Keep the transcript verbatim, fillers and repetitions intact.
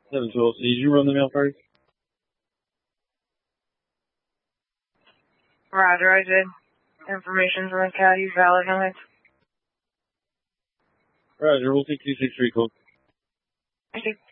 seven twelve, did you run the mail first? Roger, I did. Information from the caddy, valid on it. Roger, we'll take two six three, call. Thank you.